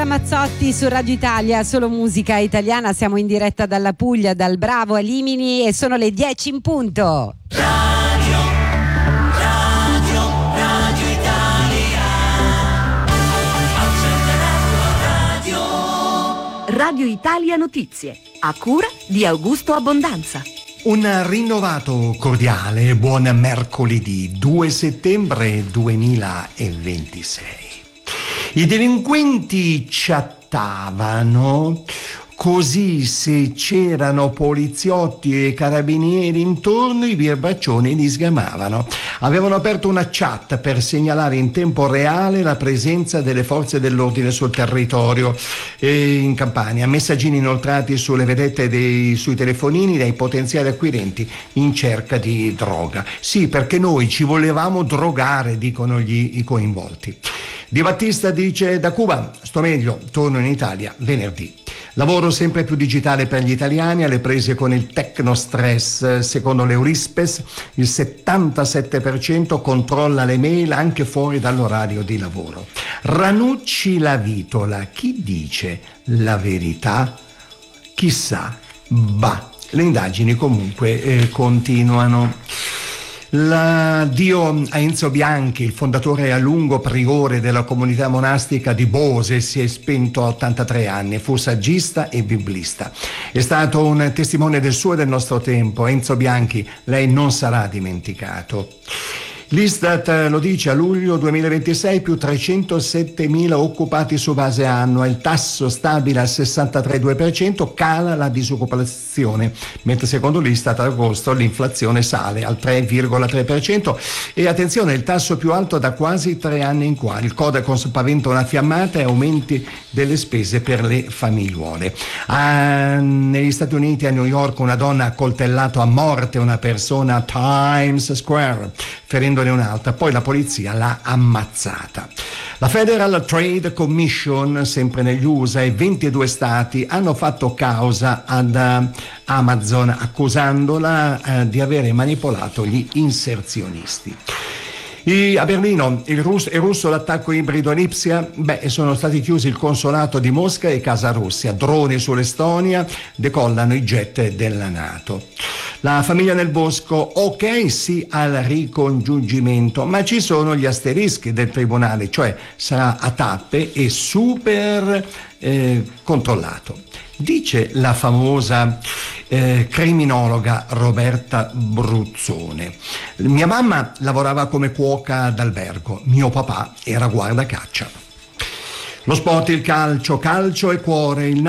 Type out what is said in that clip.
Mazzotti su Radio Italia, solo musica italiana. Siamo in diretta dalla Puglia, dal Bravo a Limini, e sono le 10 in punto. Radio Italia. Radio Italia Notizie, a cura di Augusto Abbondanza. Un rinnovato cordiale buon mercoledì 2 settembre 2026. I delinquenti chattavano, così se c'erano poliziotti e carabinieri intorno i birbaccioni li sgamavano. Avevano aperto una chat per segnalare in tempo reale la presenza delle forze dell'ordine sul territorio in Campania. Messaggini inoltrati sulle vedette sui telefonini dai potenziali acquirenti in cerca di droga. Sì, perché noi ci volevamo drogare, dicono i coinvolti. Di Battista dice: da Cuba sto meglio, torno in Italia venerdì. Lavoro sempre più digitale per gli italiani, alle prese con il tecnostress. Secondo l'Eurispes il 77% controlla le mail anche fuori dall'orario di lavoro. Ranucci la vitola, chi dice la verità? Chissà, bah. Le indagini comunque continuano. L'addio a Enzo Bianchi, il fondatore e a lungo priore della comunità monastica di Bose, si è spento a 83 anni. Fu saggista e biblista. È stato un testimone del suo e del nostro tempo. Enzo Bianchi, lei non sarà dimenticato. L'Istat lo dice: a luglio 2026 più 307.000 occupati su base annua, il tasso stabile al 63,2%, cala la disoccupazione, mentre secondo l'Istat ad agosto l'inflazione sale al 3,3% e attenzione, il tasso più alto da quasi 3 anni in qua. Il Codacons paventa una fiammata e aumenti delle spese per le famigliuole. Negli Stati Uniti, a New York, una donna ha accoltellato a morte una persona a Times Square, ferendone un'altra, poi la polizia l'ha ammazzata. La Federal Trade Commission, sempre negli USA, e 22 stati hanno fatto causa ad Amazon accusandola di avere manipolato gli inserzionisti. A Berlino è russo l'attacco ibrido a Lipsia, sono stati chiusi il consolato di Mosca e Casa Russia, droni sull'Estonia, decollano i jet della NATO. La famiglia nel bosco, ok sì al ricongiungimento, ma ci sono gli asterischi del tribunale, cioè sarà a tappe e super controllato. Dice la famosa criminologa Roberta Bruzzone: mia mamma lavorava come cuoca d'albergo, mio papà era guardacaccia. Lo sport, il calcio e cuore, il